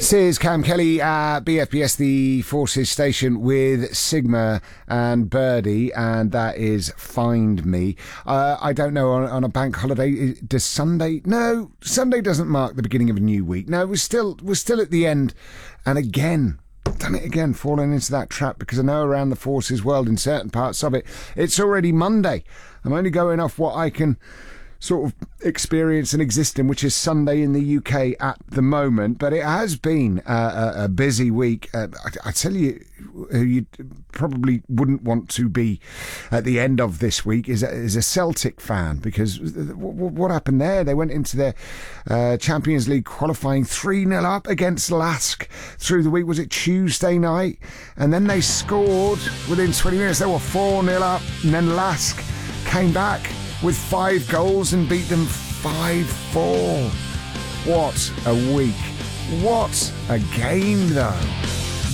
This is Cam Kelly at BFBS, the Forces station, with Sigma and Birdie, and that is Find Me. I don't know, on a bank holiday, does Sunday? No, Sunday doesn't mark the beginning of a new week. No, we're still at the end, and again, done it again, fallen into that trap, because I know around the Forces world, in certain parts of it, it's already Monday. I'm only going off what I can sort of experience and exist in, which is Sunday in the UK at the moment. But it has been a busy week. I tell you, who you probably wouldn't want to be at the end of this week is a Celtic fan, because what happened there? They went into their Champions League qualifying 3-0 up against Lask through the week. Was it Tuesday night? And then they scored within 20 minutes. They were 4-0 up, and then Lask came back with 5 goals and beat them 5-4. What a week. What a game, though.